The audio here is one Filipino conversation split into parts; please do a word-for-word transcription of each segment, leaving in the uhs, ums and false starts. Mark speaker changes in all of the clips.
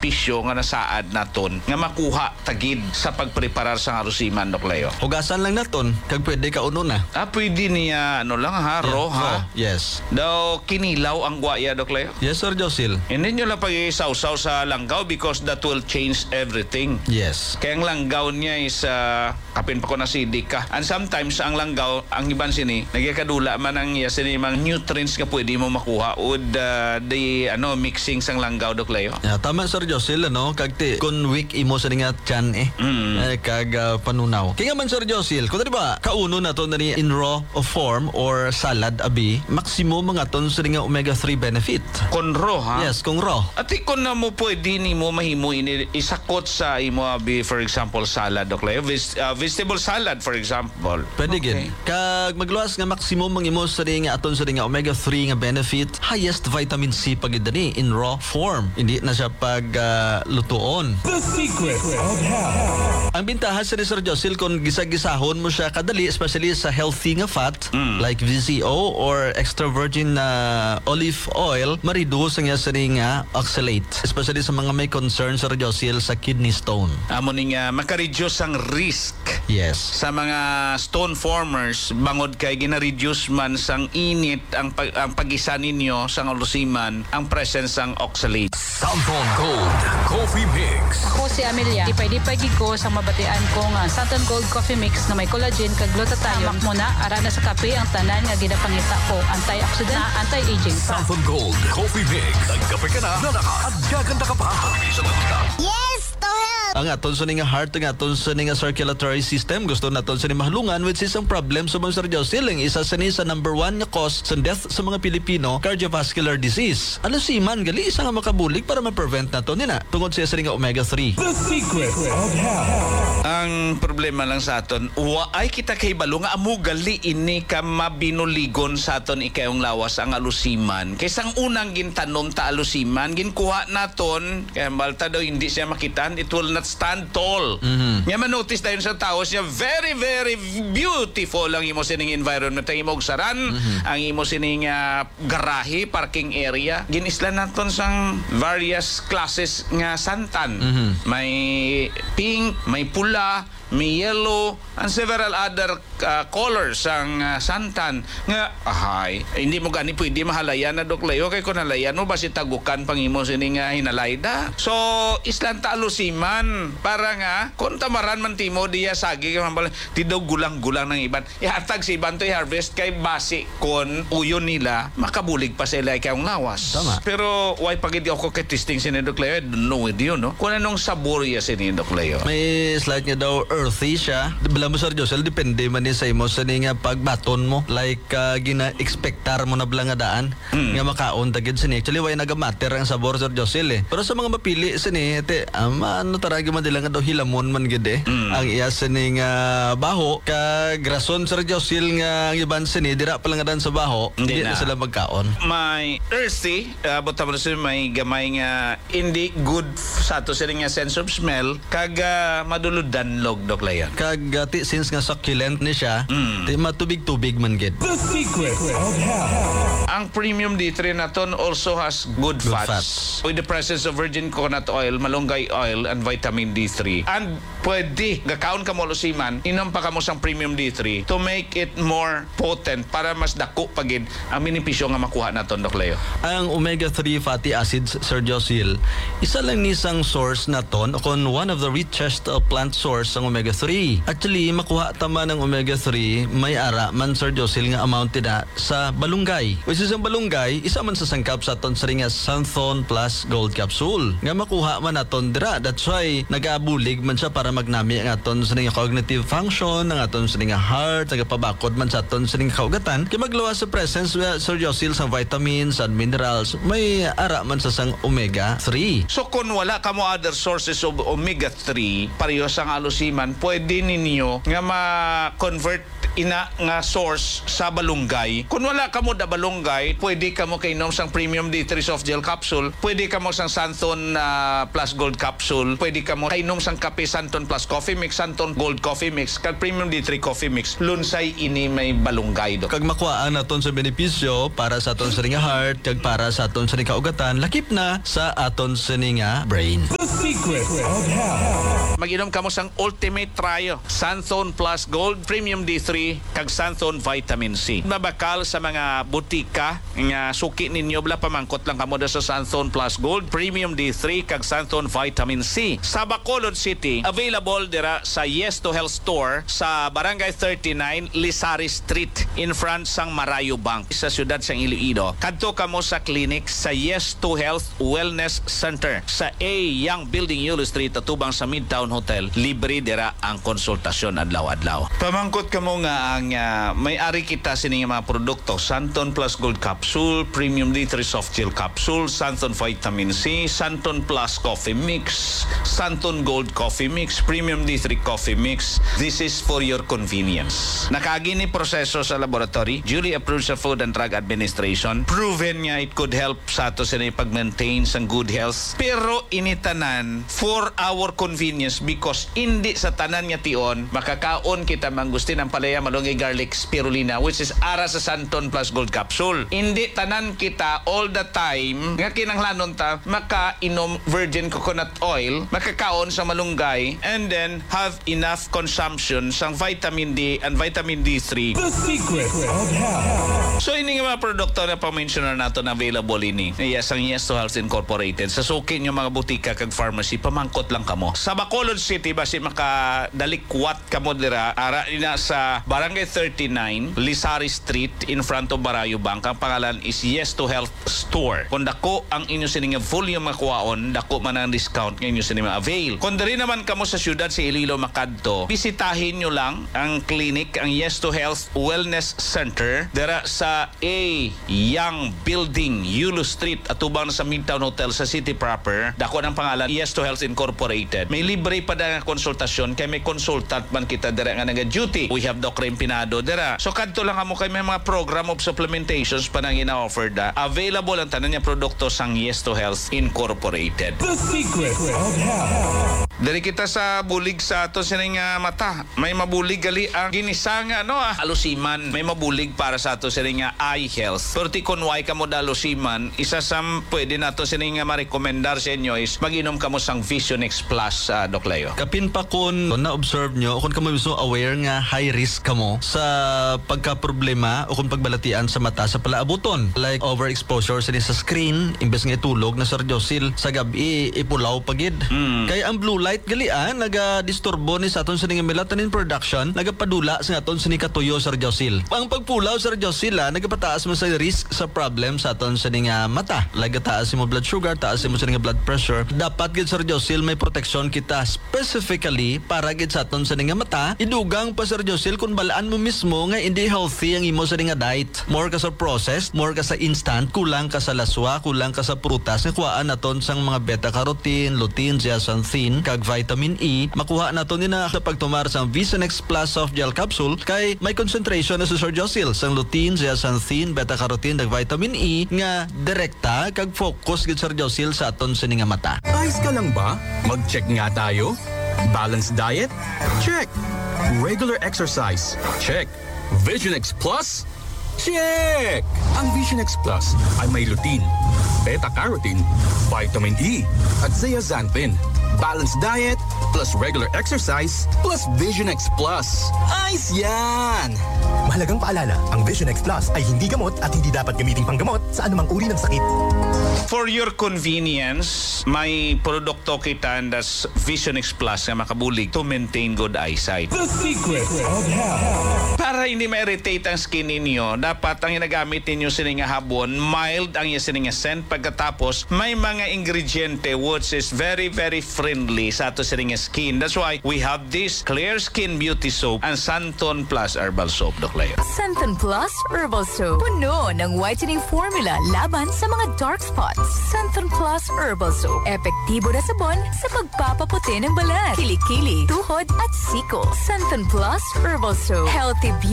Speaker 1: benepisyo nga nasaad naton nga makuha tagid sa pagpreparar sa alusiman, Dok Leo.
Speaker 2: Hugasan lang naton kag pwede ka uno na.
Speaker 1: Ah, pwede niya ano lang ha,
Speaker 2: Yeah,
Speaker 1: raw ha.
Speaker 2: raw. Yes.
Speaker 1: Daw kinilaw ang guaya, Dok Leo.
Speaker 2: Yes, Sir Josil.
Speaker 1: Hindi nyo lang pag-isawsaw sa langgaw because that will change everything.
Speaker 2: Yes.
Speaker 1: Kaya ang langgaw niya is uh, kapin pa ko na sidik ka. And sometimes ang langgaw, ang iban sini, nagkakadula man ang iya sini mga nutrients nga pwede mo makuha with uh, the ano mixing sang langgaw, Dok Leo.
Speaker 2: Yeah, tama, Sir Josil, ano? Kagti, kung weak imo sa nga tiyan eh.
Speaker 1: Mm.
Speaker 2: Eh, kag uh, panunaw. Kaya nga man, Sir Josil, kung di ba, kauno na to na ni in raw of form or salad abi, maximum mga ton sa nga omega three benefit.
Speaker 1: Konro ha?
Speaker 2: Yes, kung raw.
Speaker 1: At ikon na mo pwede ni mo mahimo ini isakot sa imo abi, for example salad, Dok Leo. Vis, uh, vegetable salad for example.
Speaker 2: Pwede
Speaker 1: Okay.
Speaker 2: gid. Kag magluwas nga maximum mang imo sa nga aton sa nga omega three nga benefit, highest vitamin C pagid ni in raw form. Hindi na siya pag uh, lutuon.
Speaker 3: The secret of health.
Speaker 2: Ang bintahan sa ni Sir Josil kung gisag-gisahon mo siya kadali, especially sa healthy nga fat
Speaker 1: Mm.
Speaker 2: like V C O or extra virgin na olive oil, ma-reduce ang iya sa nga oxalate, especially sa mga may concern, Sir Josil, sa kidney stone.
Speaker 1: Amo ning uh, maka-reduce ang risk
Speaker 2: Yes.
Speaker 1: sa mga stone formers bangod kay gina-reduce man sang init ang pag ang pag-isa ninyo sang alusiman ang presence sang oxalate.
Speaker 3: Santon Gold Coffee Mix.
Speaker 4: Ako si Amelia. Dipay-dipay gid ko sa mabatian ko nga Santon Gold Coffee Mix na may collagen kag glutathione. Tamak mo na ara na sa kape ang tanan nga ginapangita ko, antioxidant na anti-aging.
Speaker 3: Santon Gold Coffee Mix. Nagkape ka na, nanaka at gaganda ka pa. Sa balita.
Speaker 2: Ang aton sa nga heart, ang aton sa nga circulatory system, gusto naton sa ni mahalungan which is ang problem sa mga Sir Josil, ang isa sa ni sa number one nga cause sa death sa mga Pilipino, cardiovascular disease. Alusiman gali isa nga makabulig para ma-prevent nato nina tungod sa isa nga omega three.
Speaker 3: The secret of health.
Speaker 1: Ang problema lang sa aton, wa ay kita kay balo nga amo gali ini ka mabinuligon sa aton ikayong lawas ang alusiman. Kaysa ang unang gintanom ta alusiman, ginkuha naton, kaya balta daw hindi siya makitan, it will not stand tall.
Speaker 2: Mhm.
Speaker 1: Nga man-notice tayo sa tao siya, very, very beautiful ang imo sining environment. Ang imong saran, ang imo sining uh, garahe, parking area. Ginislan naton sang various classes nga santan.
Speaker 2: Mhm.
Speaker 1: May pink, may pula, may yellow, and several other uh, colors ang uh, santan. Nga, ahay, eh, hindi mo gani pwede mahalayan na, Dok Leo, kay kung halayan mo, basi tagukan pang imo sining uh, hinalayda. So, islan ta alusiman, para nga, kung tamaran man timo, diya sagi, ti daw gulang-gulang ng iban. Ihatag si iban to i-harvest, kay basi kon uyon nila, makabulig pa sila kayong lawas.
Speaker 2: Tama.
Speaker 1: Pero, why pag hindi ako katisting si Dok Leo, I don't know with you, no? Kung anong sabor ya si Dok Leo.
Speaker 2: May slight nga daw earthy siya. Bala mo, Sir Josel, depende man ni sa imo sa ni nga pagbaton mo. Like, uh, gina-expectar mo na bala nga daan.
Speaker 1: Mm.
Speaker 2: Nga makaon tagid sini. Actually, way nagamater ang sabor, Sir Josel eh. Pero sa mga mapili sini, ete, um, ano taragi man dila nga daw hilamon man gid eh.
Speaker 1: Mm.
Speaker 2: Ang iya sini nga baho, kag rason, Sir Josel, nga ang iban sini, dira pala nga dan sa baho,
Speaker 1: Hindi
Speaker 2: hindi na
Speaker 1: na.
Speaker 2: sila magkaon.
Speaker 1: May earthy, uh, but tapos may gamay nga hindi good sa ato sila nga sense of smell, kag uh, maduludanlog, Dok Leo.
Speaker 2: Kag uh, ti- since nga succulent ni siya,
Speaker 1: Mm.
Speaker 2: ti matubig-tubig man gid.
Speaker 3: The secret of health.
Speaker 1: Ang premium D three naton also has good,
Speaker 2: Good
Speaker 1: fats.
Speaker 2: fats.
Speaker 1: With the presence of virgin coconut oil, malunggay oil, and vitamin D three. And pwede, gakaon ka mo lusiman, inom pa ka mo sang premium D three to make it more potent para mas dako pagid ang minipisyo nga makuha naton, Dok Leo.
Speaker 2: Ang omega three fatty acids, Sir Josil, isa lang nisang source na ton o kung one of the richest uh, plant source ang omega three. Actually, makuha tama ng omega three, may ara man, Sir Josil, nga amount na sa balunggay. Which is ang balunggay, isa man sa sangkap sa ton sa nga Santhon Plus Gold Capsule. Nga makuha man naton dira. That's why nag-aabulig man siya para magnami ang aton sa nga cognitive function, ang aton sa nga heart, nagapabakod man sa aton sa nga kaugatan. Kaya magluwas sa presence, uh, Sir Josil, sa vitamins and minerals, may ara man sa sang omega three.
Speaker 1: So kung wala ka mo other sources of omega three, pareho sa alusiman, pwede ninyo nga ma-convert ina nga source sa balunggay. Kung wala ka mo da balunggay, pwede ka mo kainom sang premium D three soft gel capsule, pwede ka mo sang Santhon uh, Plus Gold capsule, pwede ka mo kainom sang kape Santhon Santon Plus Coffee Mix, Santon Gold Coffee Mix, kag Premium D three Coffee Mix, lunsay ini may balunggay, Dok.
Speaker 2: Kag makuhaan naton sa benepisyo para sa aton sa nga heart, kag para sa aton sa nga kaugatan, lakip na sa aton sa nga brain.
Speaker 1: Mag-inom kamo sang Ultimate Trio, Santon Plus Gold, Premium D three, kag Santon Vitamin C. Mabakal sa mga butika nga suki ninyo, bala pamangkot lang kamo sa Santon Plus Gold, Premium D three, kag Santon Vitamin C. Sa Bacolod City, available dira sa Yes to Health Store sa Barangay thirty-nine, Lisari Street, in front sang Marayo Bank, sa siyudad sang Iloilo. Kadto kamo sa clinic sa Yes to Health Wellness Center sa A Young Building, Yulo Street, atubang sa Midtown Hotel. Libre dira ang konsultasyon adlaw-adlaw. Pamangkot kamo nga ang uh, may-ari kita sini nga mga produkto, Santon Plus Gold Capsule, Premium D three Soft Gel Capsule, Santon Vitamin C, Santon Plus Coffee Mix, Santon Gold Coffee Mix, Premium D three Coffee Mix. This is for your convenience. Nakagini proseso sa laboratory, duly approved sa Food and Drug Administration, proven nga it could help sa ato sila pag-maintain sang good health, pero initanan for our convenience because hindi sa tanan nga tion makakaon kita mangustin ang palaya malunggay garlic spirulina, which is ara sa Santon Plus Gold Capsule. Hindi tanan kita all the time nga kinanglanon ta makainom virgin coconut oil, makakaon sa malunggay, and then have enough consumption sang vitamin D and vitamin D three.
Speaker 3: The secret of health.
Speaker 1: So ini nga mga produkto na pa-mention na nato na available ini. Yes, ang Yes to Health Incorporated. Sa suki nyo mga butika kag pharmacy, pamangkot lang kamo. Sa Bacolod City, basi makadalikwat kamo dira, ara ina sa Barangay thirty-nine, Lisari Street, in front of Marayo Bank. Ang pangalan is Yes to Health Store. Kung dako ang inyo sininga volume makuhaon, dako man ang discount nga inyo sininga avail. Kung diri naman kamo sa syudad sa Iloilo Makadto, bisitahin nyo lang ang clinic, ang Yes to Health Wellness Center, dira sa A Young Building, Yulo Street, atubang na sa Midtown Hotel sa city proper. Dako ng pangalan Yes to Health Incorporated. May libre pa da nga konsultasyon kay may consultant man kita dira nga naga-duty. We have Doc Empinado dira. So kadto lang kamo kay may mga program of supplementations pa nang ina-offer da. Available ang tanan niya produkto sang Yes to Health Incorporated.
Speaker 3: The secret of health.
Speaker 1: Dari kita sa bulig sa ato sining nga mata. May mabulig gali ang ginisang ano ah, alusiman. May mabulig para sa ato sining nga eye health. Pero ti kunway kamo da alusiman, isa sa pwede nato sining nga ma-recommendar sa inyo is mag-inom kamo sang Vision X Plus, uh, Doc Leo.
Speaker 2: Kapin pa kun na-observe nyo, kung kamo mismo aware nga high risk kamo sa pagka-problema o kung pagbalatian sa mata sa palaabuton. Like overexposure sa sa screen, imbes nga itulog na Sir Josil, sa gabi ipulaw pagid.
Speaker 1: Mm.
Speaker 2: Kaya ang blue light galian, naga-disturbo ni sa aton sa nga melatonin production, nagapadula sa aton sa katuyo Sir Josil. Ang pagpulaw Sir Josil, ah, nagapataas mo sa risk sa problem sa aton sa nga mata. Like taas mo blood sugar, taas mo sa nga blood pressure. Dapat gid Sir Josil may protection kita specifically para gid sa aton sa nga mata. Idugang pa Sir Josil kung balaan mo mismo nga hindi healthy ang imo sa nga diet. More ka sa processed, more ka sa instant, kulang ka sa laswa, kulang ka sa prutas nga kuhaan naton sang mga beta carotene, lutein, zeaxanthin, kag vitamin E. Makuha naton ni na sa pagtumar sang Vision X Plus Soft Gel Capsule kay may concentration na sa Sir Josil sang lutein, zeaxanthin, beta carotene, kag vitamin E nga direkta kag focus gid Sir Josil sa aton sa nga mata.
Speaker 5: Ayos ka lang ba? Mag-check nga tayo. Balanced diet? Check. Regular exercise? Check. Vision X Plus? Check! Ang Vision X Plus ay may lutein, beta-carotene, vitamin E, at zeaxanthin. Balanced diet plus regular exercise plus Vision X Plus. Ayos yan!
Speaker 6: Mahalagang paalala, ang Vision X Plus ay hindi gamot at hindi dapat gamiting panggamot sa anumang uri ng sakit.
Speaker 1: For your convenience, may produkto kita das Vision X Plus nga makabulig to maintain good eyesight.
Speaker 3: The secret of health.
Speaker 1: Para hindi ma-irritate ang skin ninyo, dapat ang ginagamit ninyo sininga habon, mild ang sininga scent. Pagkatapos, may mga ingrediente which is very, very friendly sa ato sininga skin. That's why we have this Clear Skin Beauty Soap and Santon Plus Herbal Soap, Doc Leo.
Speaker 7: Santon Plus Herbal Soap. Puno ng whitening formula laban sa mga dark spots. Santon Plus Herbal Soap. Epektibo na sabon sa pagpapaputi ng balat, kilikili, tuhod at siko. Santon Plus Herbal Soap. Healthy beauty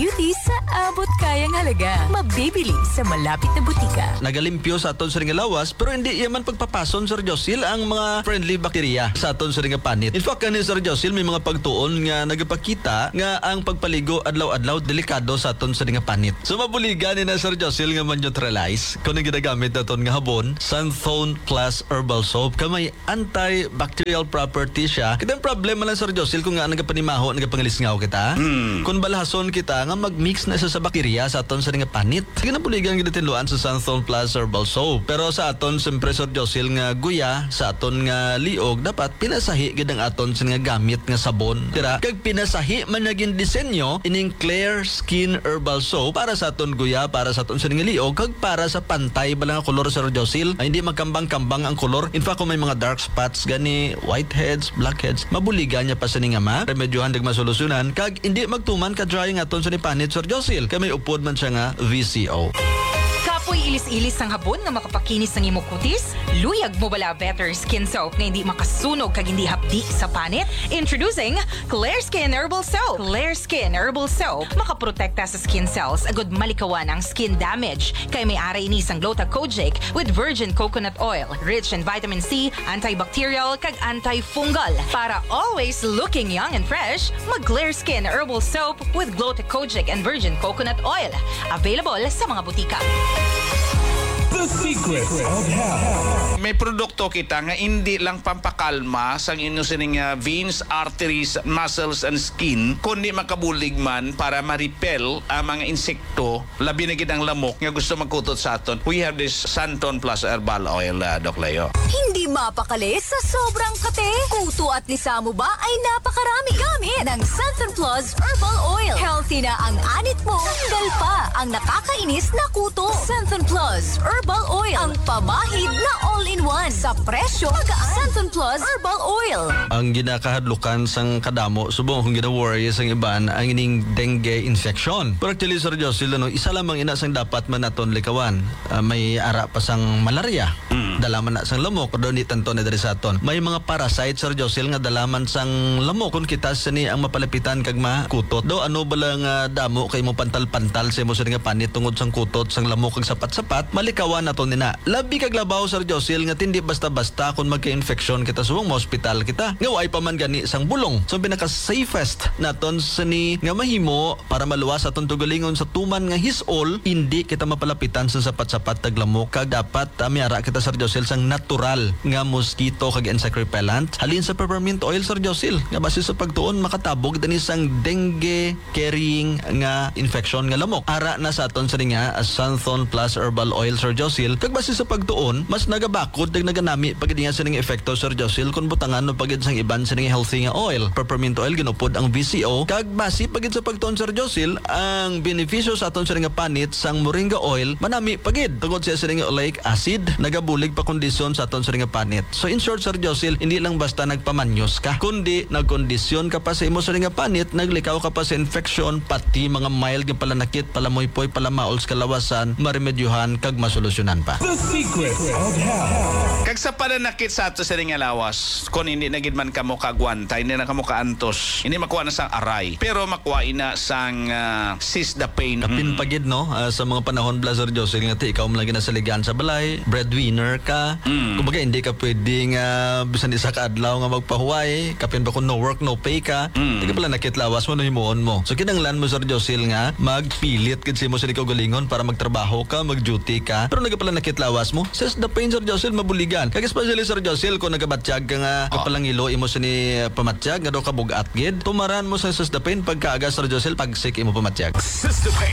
Speaker 7: beauty sa abot kayang halaga. Mabibili sa malapit na butika.
Speaker 2: Nagalimpyo sa aton sa ring lawas pero hindi yaman pagpapason Sir Josil ang mga friendly bacteria sa aton sa ring panit. In fact kani Sir Josil may mga pagtuon nga nagapakita nga ang pagpaligo adlaw-adlaw delikado sa aton sa ring panit. So mabuligan ni na Sir Josil nga man-neutralize kung ang ginagamit naton nga habon Sunzone Plus Herbal Soap kamay antibacterial property siya. Kitang problema lang Sir Josil kung nga nagapanimaho nagapangalisngaw kita. Hmm. Kung balahason kita nga mag-mix na isa sa bakterya sa aton sa ring panit. Sige na puligan kita tinluan sa Sunzone Plus Herbal Soap. Pero sa aton siyempre Sir Josil nga guya sa aton nga liog dapat pinasahi gid ang aton sa nga gamit nga sabon. Tira kag pinasahi man naging disenyo ining Clear Skin Herbal Soap para sa aton guya para sa aton sa nga liog kag para sa pantay balang nga kolor Sir Josil ay hindi magkambang-kambang ang kolor. In fact kung may mga dark spots gani whiteheads, blackheads mabuligan niya pa sa nga ma remedyohan dag masolusyonan kag hindi magtuman ka dry nga aton sa ni panit Sir Josil kay may upod man siya nga V C O.
Speaker 8: Kapoy ilis-ilis ang habon nga makapakinis ng imong kutis? Luyag mo bala Better Skin Soap nga hindi makasunog kag hindi hapdi sa panit? Introducing Clear Skin Herbal Soap. Clear Skin Herbal Soap makaprotekta sa skin cells agud malikawan ang skin damage kay may ara ini sang Glutacogic with virgin coconut oil rich in vitamin C, antibacterial kag antifungal. Para always looking young and fresh, mag Clear Skin Herbal Soap with Glutacogic and virgin coconut oil. Available sa mga butika.
Speaker 1: May produkto kita nga hindi lang pampakalma sang inyo sining uh, veins, arteries, muscles and skin kundi makabulig man para ma-repel ang mga insekto labi na gid ang lamok nga gusto magkutot sa aton. We have this Santon Plus Herbal Oil, uh, Doc Leo.
Speaker 7: Hindi mapakali sa sobrang kate. Kuto at lisa mo ba ay napakarami gamit ng Santon Plus Herbal Oil. Healthy na ang anit mo. Tanggal pa ang nakakainis na kuto. Santon Plus Herbal Oil. Ang pamahid na all-in-one sa presyo magaan. Santon Plus Herbal Oil.
Speaker 2: Ang ginakahadlukan sang kadamo subong kung gina-worry sang iban ang ining dengue infection. Pero actually Sir Josil no, isa lamang ina sang dapat man naton likawan. Uh, may ara pa sang malaria. Mm. Dalaman na sang lamok do ni tanto na diri sa aton. May mga parasite Sir Josil nga dalaman sang lamok kung kita sa ni ang mapalapitan kag makutot. Do ano bala nga damo kay mo pantal-pantal sa mo sa nga panit tungod sang kutot sang lamok kag sapat-sapat malikawan naton nina. Labi kag labaw Sir Josil nga tindi basta-basta kung magka-infection kita subong mo hospital kita. Nga way pa man gani sang bulong. So pinaka safest naton sa ni nga mahimo para maluwas aton tugalingon sa tuman nga hisol hindi kita mapalapitan sa sapat-sapat tag lamok kag dapat amiara kita Sir Josil sang natural nga mosquito kag insect repellent halin sa peppermint oil Sir Josil nga base sa pagtuon makatabog dani sang dengue carrying nga infection nga lamok. Ara na sa aton sa nga Santon Plus Herbal Oil Sir Josil kag base sa pagtuon mas nagabakod dag naganami pagid nga sa ning efekto Sir Josil kun butangan no pagid sang iban sa ning healthy nga oil. Peppermint oil ginupod ang V C O kag base pagid sa pagtuon Sir Josil ang benepisyo sa aton sa nga panit sang moringa oil manami pagid tungod siya sa nga oleic acid nagabulig pa kondisyon sa aton sa nga panit. So in short Sir Josil hindi lang basta nagpamanyos ka kundi nagkondisyon ka pa sa imo sa nga panit naglikaw ka pa sa infection pati mga mild nga palanakit palamoypoy palamaols kalawasan maremedyohan kag masolusyonan pa.
Speaker 1: Kag sa pananakit sa ato sa nga lawas kung hindi na gid man kamo kagwantay hindi na kamo kaantos hindi makuha na sang aray pero makuha ina sang uh, sis the pain.
Speaker 2: Kapin pagid no uh, sa mga panahon bla Sir Josil nga ti ikaw mo lagi na saligan sa balay breadwinner ka mm. kumbaga hindi ka pwedeng uh, bisan isa ka adlaw nga magpahuway kapin ba kung no work no pay ka mm. di ka pala nakitlawas mo no himuon mo so kinanglan mo Sir Josil nga magpilit gid si mo sa ikaw galingon para magtrabaho ka mag-duty ka pero nagapala nakitlawas mo says the pain Sir Josil mabuligan kag especially Sir Josil kung nagabatsyag ka nga oh. kapalangilo imo sa ni pamatsyag nga daw ka bugat gid tumaran mo sa says the pain pagkaaga Sir Josil pagsik imo pamatsyag.
Speaker 3: Sister Pain